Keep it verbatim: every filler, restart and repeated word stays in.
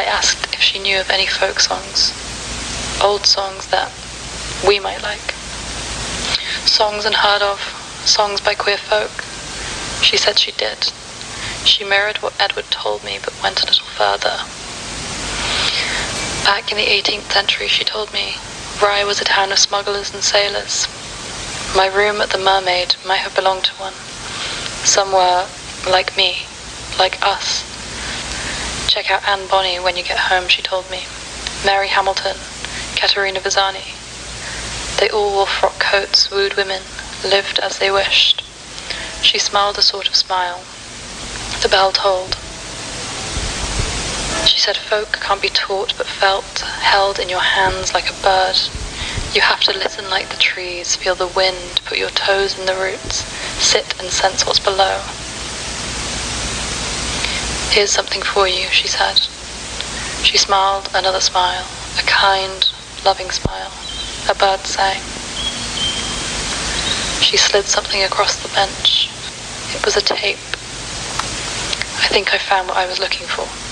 I asked if she knew of any folk songs, old songs that we might like. Songs unheard of, songs by queer folk. She said she did. She mirrored what Edward told me, but went a little further. Back in the eighteenth century, she told me, Rye was a town of smugglers and sailors. My room at the Mermaid might have belonged to one. Some were like me, like us. Check out Anne Bonny when you get home, she told me. Mary Hamilton, Caterina Visani. They all wore frock coats, wooed women, lived as they wished. She smiled a sort of smile. The bell tolled. She said folk can't be taught but felt, held in your hands like a bird. You have to listen like the trees, feel the wind, put your toes in the roots, sit and sense what's below. Here's something for you, she said. She smiled another smile, a kind, loving smile. A bird sang. She slid something across the bench. It was a tape. I think I found what I was looking for.